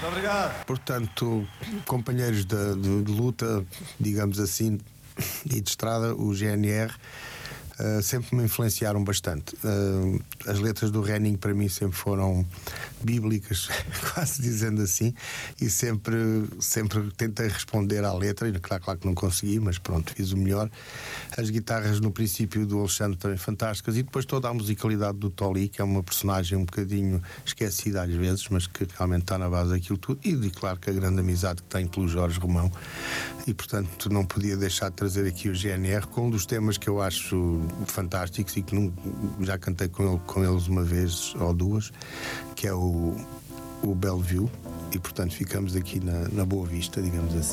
Muito obrigado. Portanto, companheiros de luta, digamos assim, e de estrada, o GNR, sempre me influenciaram bastante. As letras do Henning para mim sempre foram bíblicas, quase dizendo assim, e sempre tentei responder à letra, e claro que não consegui, mas pronto, fiz o melhor. As guitarras no princípio do Alexandre também fantásticas, e depois toda a musicalidade do Tolly, que é uma personagem um bocadinho esquecida às vezes, mas que realmente está na base daquilo tudo, e claro que a grande amizade que tem pelo Jorge Romão, e portanto não podia deixar de trazer aqui o GNR com um dos temas que eu acho fantásticos e que já cantei com eles uma vez ou duas, que é o Bellevue, e portanto ficamos aqui na Boa Vista, digamos assim.